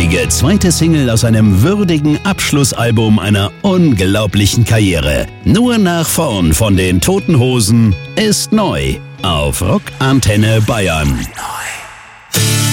großartige zweite Single aus einem würdigen Abschlussalbum einer unglaublichen Karriere. Nur nach vorn von den Toten Hosen ist neu auf Rock Antenne Bayern.